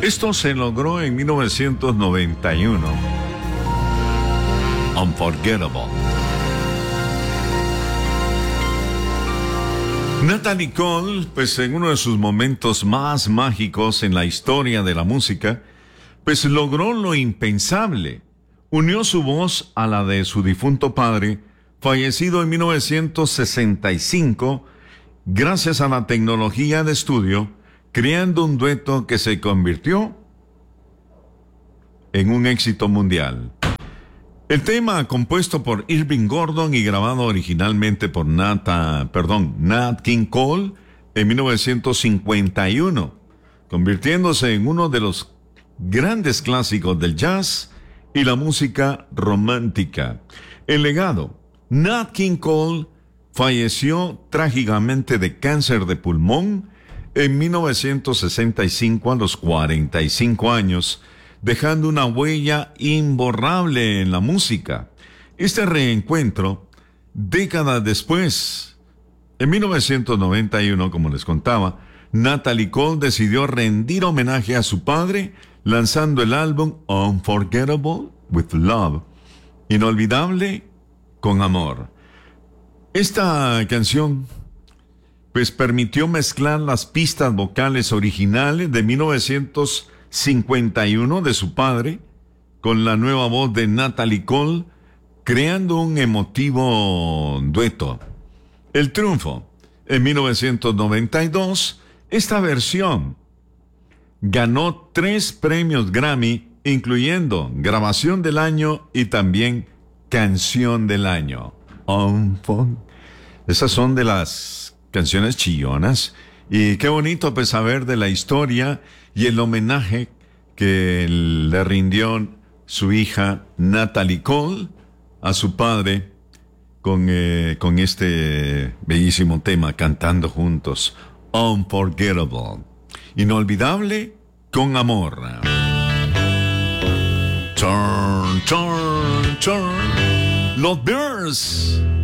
Esto se logró en 1991. Unforgettable. Natalie Cole, pues en uno de sus momentos más mágicos en la historia de la música, pues logró lo impensable. Unió su voz a la de su difunto padre, fallecido en 1965, gracias a la tecnología de estudio, creando un dueto que se convirtió en un éxito mundial. El tema, compuesto por Irving Gordon y grabado originalmente por Nat King Cole en 1951, convirtiéndose en uno de los grandes clásicos del jazz y la música romántica. El legado: Nat King Cole falleció trágicamente de cáncer de pulmón en 1965 a los 45 años, dejando una huella imborrable en la música. Este reencuentro, décadas después, en 1991, como les contaba, Natalie Cole decidió rendir homenaje a su padre, lanzando el álbum Unforgettable with Love, inolvidable con amor. Esta canción pues permitió mezclar las pistas vocales originales de 1951 de su padre con la nueva voz de Natalie Cole, creando un emotivo dueto. El triunfo: en 1992, esta versión ganó 3 premios Grammy, incluyendo Grabación del Año y también Canción del Año. Esas son de las canciones chillonas, y qué bonito pues saber de la historia y el homenaje que le rindió su hija Natalie Cole a su padre con este bellísimo tema, cantando juntos, Unforgettable, inolvidable con amor. Turn, turn, turn. Los Bears.